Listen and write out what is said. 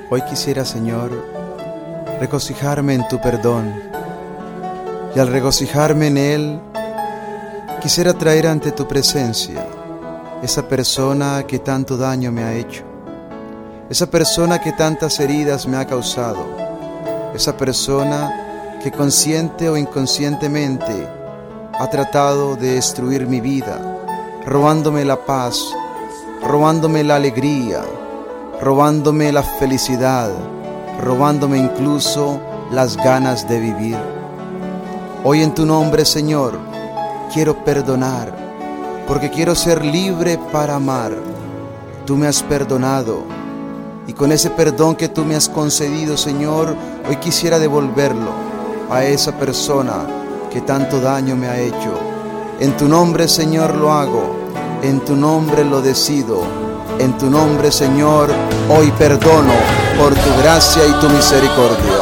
Hoy quisiera, Señor, regocijarme en tu perdón, y al regocijarme en él, quisiera traer ante tu presencia esa persona que tanto daño me ha hecho, esa persona que tantas heridas me ha causado, esa persona que consciente o inconscientemente ha tratado de destruir mi vida, robándome la paz, robándome la alegría, robándome la felicidad, robándome incluso las ganas de vivir. Hoy en tu nombre, Señor, quiero perdonar, porque quiero ser libre para amar. Tú me has perdonado, y con ese perdón que tú me has concedido, Señor, hoy quisiera devolverlo a esa persona que tanto daño me ha hecho. En tu nombre, Señor, lo hago, en tu nombre lo decido, en tu nombre, Señor, hoy perdono por tu gracia y tu misericordia.